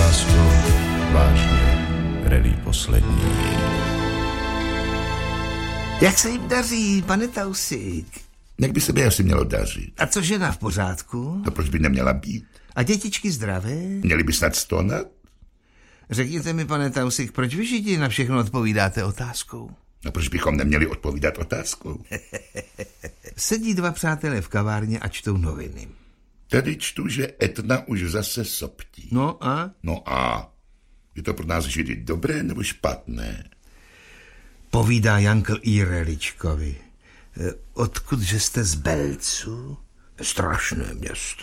otázkou vážně rally poslední. Jak se jim daří, pane Tausík? Jak by se mi asi mělo dařit? A co žena v pořádku? To proč by neměla být? A dětičky zdravé? Měli by snad stonat? Řekněte mi, pane Tausík, proč vy Židi na všechno odpovídáte otázkou? No proč bychom neměli odpovídat otázkou? Sedí dva přátelé v kavárně a čtou noviny. Tady čtu, že Etna už zase soptí. No a? No a? Je to pro nás Židy dobré nebo špatné? Povídá Jankl i Reličkovi. Odkud, že jste z Belců? Strašné město.